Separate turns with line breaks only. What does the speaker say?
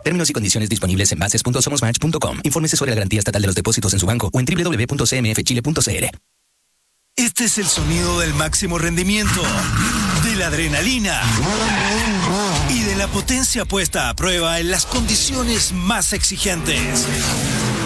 Términos y condiciones disponibles en bases.somosmatch.com. Infórmese sobre la garantía estatal de los depósitos en su banco o en www.cmfchile.cl.
Este es el sonido del máximo rendimiento, de la adrenalina y de la potencia puesta a prueba en las condiciones más exigentes.